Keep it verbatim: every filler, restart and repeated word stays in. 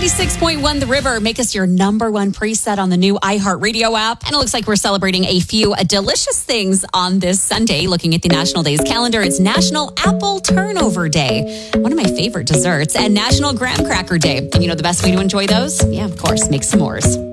ninety-six point one The River. Make us your number one preset on the new iHeartRadio app. And it looks like we're celebrating a few delicious things on this Sunday. Looking at the National Days calendar, it's National Apple Turnover Day, one of my favorite desserts, and National Graham Cracker Day. And you know the best way to enjoy those? Yeah, of course, make s'mores.